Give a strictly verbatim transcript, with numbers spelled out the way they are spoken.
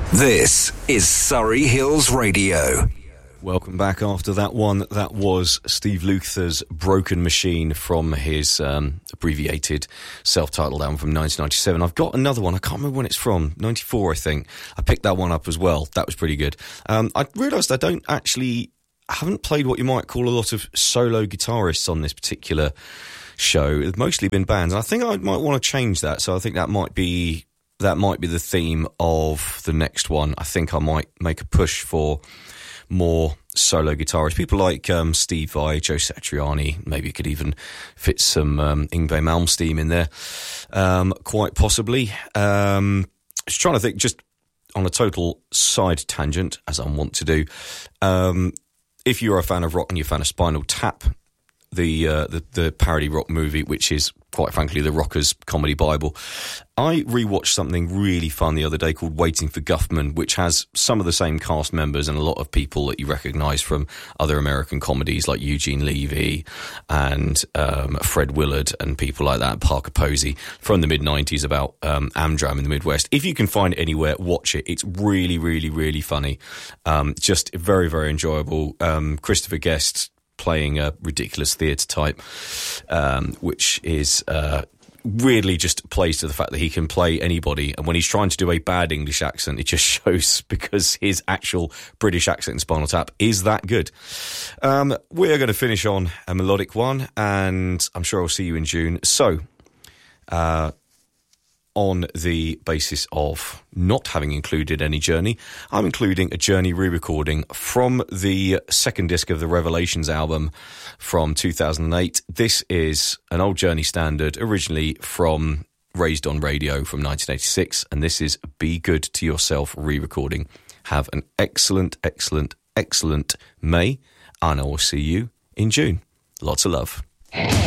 This is Surrey Hills Radio. Welcome back after that one. That was Steve Lukather's Broken Machine from his um, abbreviated self-titled album from nineteen ninety-seven. I've got another one. I can't remember when it's from. ninety-four, I think. I picked that one up as well. That was pretty good. Um, I realised I don't actually... I haven't played what you might call a lot of solo guitarists on this particular show. It's mostly been bands. And I think I might want to change that. So I think that might be... That might be the theme of the next one. I think I might make a push for more solo guitarists. People like um, Steve Vai, Joe Satriani. Maybe you could even fit some um, Yngwie Malmsteen in there, um, quite possibly. Um, just trying to think, just on a total side tangent, as I want to do. Um, if you're a fan of rock and you're a fan of Spinal Tap, the, uh, the the parody rock movie, which is quite frankly the Rockers' comedy bible, I rewatched something really fun the other day called Waiting for Guffman, which has some of the same cast members and a lot of people that you recognise from other American comedies like Eugene Levy and um, Fred Willard and people like that, Parker Posey, from the mid nineties about um, Amdram in the Midwest. If you can find it anywhere, watch it. It's really, really, really funny. Um, just very, very enjoyable. Um, Christopher Guest playing a ridiculous theatre type, um, which is uh, weirdly just plays to the fact that he can play anybody. And when he's trying to do a bad English accent, it just shows because his actual British accent in Spinal Tap is that good. Um, we're going to finish on a melodic one, and I'm sure I'll see you in June. So, uh, on the basis of not having included any Journey, I'm including a Journey re-recording from the second disc of the Revelations album from two thousand eight. This is an old Journey standard, originally from Raised on Radio from nineteen eighty-six, and this is Be Good to Yourself re-recording. Have an excellent, excellent, excellent May, and I will see you in June. Lots of love.